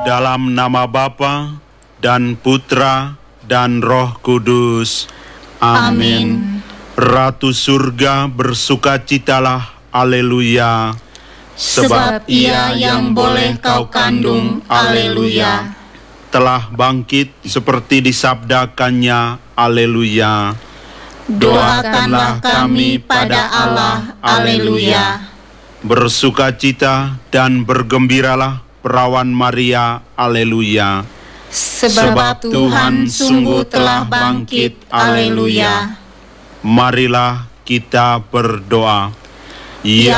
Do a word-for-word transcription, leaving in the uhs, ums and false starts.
Dalam nama Bapa dan Putra dan Roh Kudus. Amin. Ratu surga, bersukacitalah, haleluya. Sebab Ia yang boleh kau kandung, haleluya, telah bangkit seperti disabdakannya, haleluya. Doakanlah kami pada Allah, haleluya. Bersukacita dan bergembiralah perawan Maria, haleluya. Sebab Tuhan sungguh telah bangkit, haleluya. Marilah kita berdoa. Ya